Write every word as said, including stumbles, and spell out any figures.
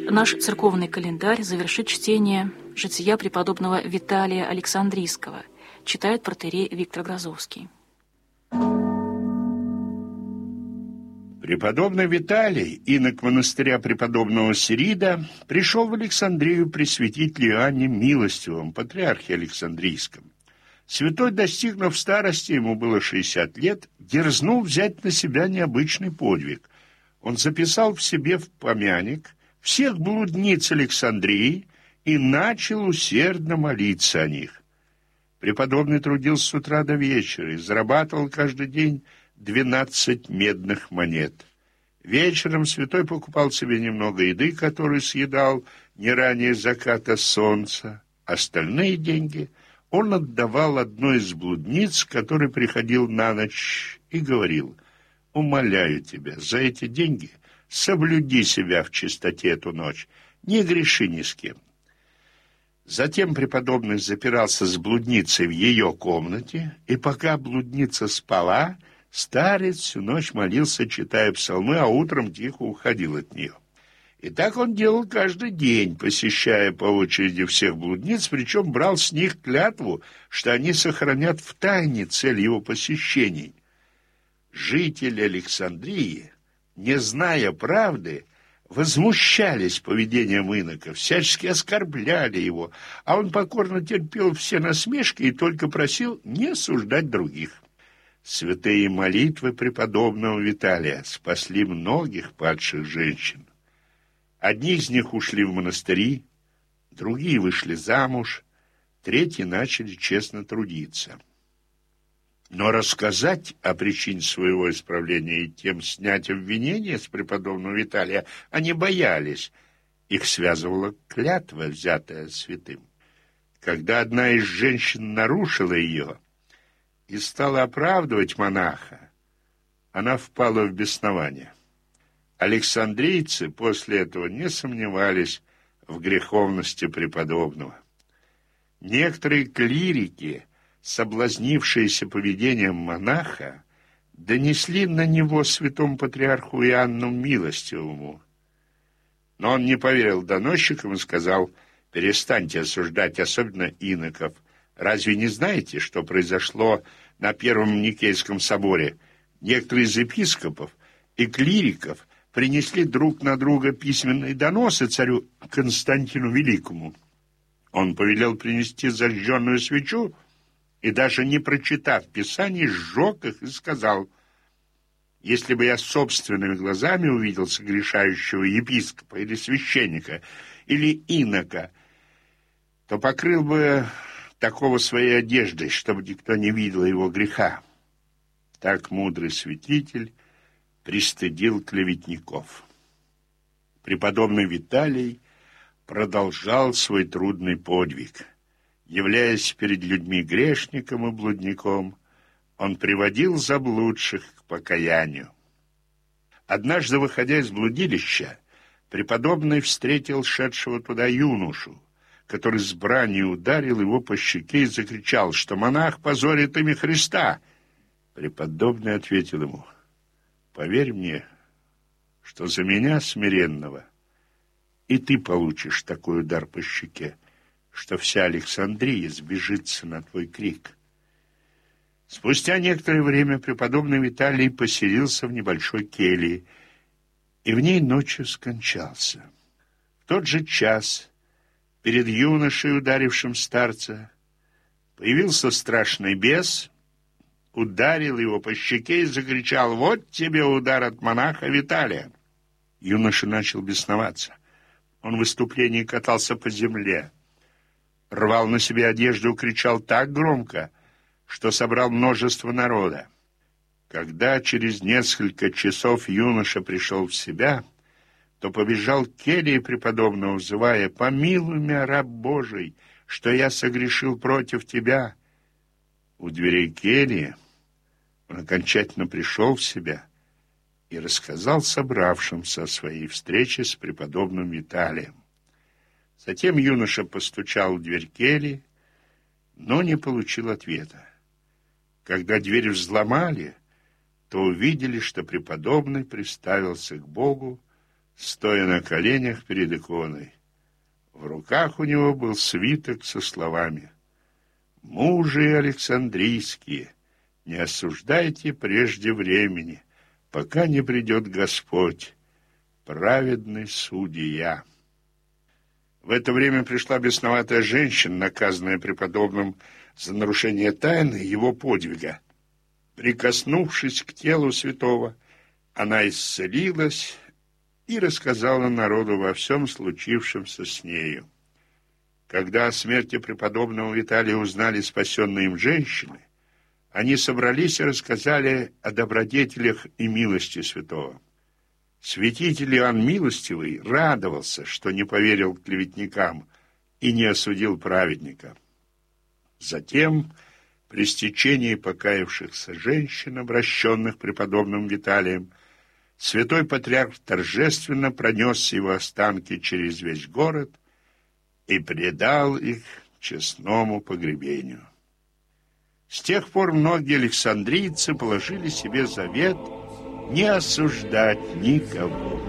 Наш церковный календарь завершит чтение жития преподобного Виталия Александрийского. Читает протоиерей Виктор Грозовский. Преподобный Виталий, инок монастыря преподобного Сирида, пришел в Александрию при святителе Иоанне Милостивом, патриархе Александрийском. Святой, достигнув старости, ему было шестьдесят лет, дерзнул взять на себя необычный подвиг. Он записал в себе в помяник всех блудниц Александрии и начал усердно молиться о них. Преподобный трудился с утра до вечера и зарабатывал каждый день двенадцать медных монет. Вечером святой покупал себе немного еды, которую съедал не ранее заката солнца. Остальные деньги он отдавал одной из блудниц, который приходил на ночь, и говорил: «Умоляю тебя, за эти деньги соблюди себя в чистоте эту ночь, не греши ни с кем». Затем преподобный запирался с блудницей в ее комнате, и пока блудница спала, старец всю ночь молился, читая псалмы, а утром тихо уходил от нее. И так он делал каждый день, посещая по очереди всех блудниц, причем брал с них клятву, что они сохранят в тайне цель его посещений. Жители Александрии, не зная правды, возмущались поведением инока, всячески оскорбляли его, а он покорно терпел все насмешки и только просил не осуждать других. Святые молитвы преподобного Виталия спасли многих падших женщин. Одни из них ушли в монастыри, другие вышли замуж, третьи начали честно трудиться. Но рассказать о причине своего исправления и тем снять обвинения с преподобного Виталия они боялись. Их связывала клятва, взятая святым. Когда одна из женщин нарушила ее и стала оправдывать монаха, она впала в беснование. Александрийцы после этого не сомневались в греховности преподобного. Некоторые клирики, соблазнившиеся поведением монаха, донесли на него святому патриарху Иоанну Милостивому. Но он не поверил доносчикам и сказал: «Перестаньте осуждать, особенно иноков. Разве не знаете, что произошло на Первом Никейском соборе? Некоторые из епископов и клириков принесли друг на друга письменные доносы царю Константину Великому. Он повелел принести зажженную свечу и, даже не прочитав Писаний, сжег их и сказал: если бы я собственными глазами увидел согрешающего епископа или священника или инока, то покрыл бы такого своей одеждой, чтобы никто не видел его греха». Так мудрый святитель пристыдил клеветников. Преподобный Виталий продолжал свой трудный подвиг. Являясь перед людьми грешником и блудником, он приводил заблудших к покаянию. Однажды, выходя из блудилища, преподобный встретил шедшего туда юношу, который с бранью ударил его по щеке и закричал, что монах позорит имя Христа. Преподобный ответил ему: «Поверь мне, что за меня, смиренного, и ты получишь такой удар по щеке, что вся Александрия сбежится на твой крик». Спустя некоторое время преподобный Виталий поселился в небольшой келье и в ней ночью скончался. В тот же час перед юношей, ударившим старца, появился страшный бес, ударил его по щеке и закричал: «Вот тебе удар от монаха Виталия!» Юноша начал бесноваться. Он в выступлении катался по земле, рвал на себе одежду, кричал так громко, что собрал множество народа. Когда через несколько часов юноша пришел в себя, то побежал к келье преподобного, взывая: «Помилуй меня, раб Божий, что я согрешил против тебя». У дверей кельи он окончательно пришел в себя и рассказал собравшимся о своей встрече с преподобным Виталием. Затем юноша постучал в дверь кельи, но не получил ответа. Когда дверь взломали, то увидели, что преподобный приставился к Богу стоя на коленях перед иконой. В руках у него был свиток со словами: «Мужи Александрийские, не осуждайте прежде времени, пока не придет Господь, праведный судья». В это время пришла бесноватая женщина, наказанная преподобным за нарушение тайны его подвига. Прикоснувшись к телу святого, она исцелилась и рассказала народу во всем случившемся с нею. Когда о смерти преподобного Виталия узнали спасенные им женщины, они собрались и рассказали о добродетелях и милости святого. Святитель Иоанн Милостивый радовался, что не поверил клеветникам и не осудил праведника. Затем, при стечении покаявшихся женщин, обращенных преподобным Виталием, святой патриарх торжественно пронес его останки через весь город и предал их честному погребению. С тех пор многие александрийцы положили себе завет не осуждать никого.